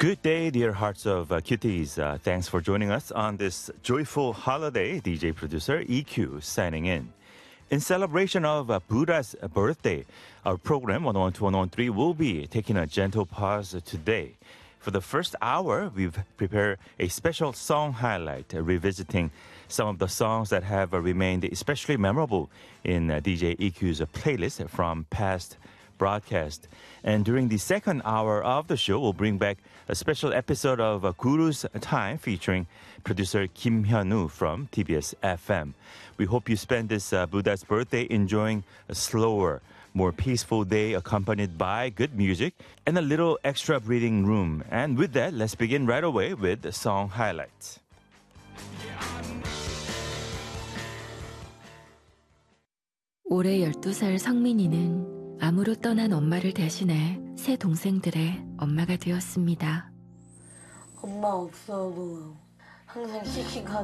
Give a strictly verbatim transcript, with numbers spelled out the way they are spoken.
Good day, dear hearts of uh, cuties. Uh, thanks for joining us on this joyful holiday. D J producer E Q signing in. In celebration of uh, Buddha's birthday, our program one oh one two one oh one three will be taking a gentle pause today. For the first hour, we've prepared a special song highlight, uh, revisiting some of the songs that have uh, remained especially memorable in uh, D J E Q's uh, playlist from past broadcast. And during the second hour of the show, we'll bring back a special episode of uh, Guru's Time featuring producer Kim Hyun-woo from T B S F M. We hope you spend this uh, Buddha's birthday enjoying a slower, more peaceful day accompanied by good music and a little extra breathing room. And with that, let's begin right away with the song highlights. 올해 열두 살 성민이는 암으로 떠난 엄마를 대신해 세 동생들의 엄마가 되었습니다. 엄마 없어도 항상 씩씩한